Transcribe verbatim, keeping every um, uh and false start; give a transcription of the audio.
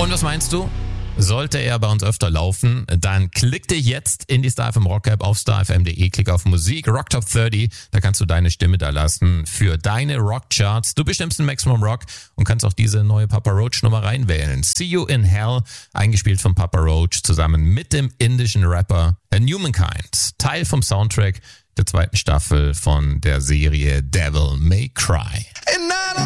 Und was meinst du? Sollte er bei uns öfter laufen, dann klick dich jetzt in die Star F M Rock App auf star f m punkt d e, klick auf Musik, Rock Top dreißig, da kannst du deine Stimme da lassen für deine Rockcharts. Du bestimmst den Maximum Rock und kannst auch diese neue Papa Roach Nummer reinwählen. See You in Hell, eingespielt von Papa Roach zusammen mit dem indischen Rapper Humankind, Teil vom Soundtrack der zweiten Staffel von der Serie Devil May Cry.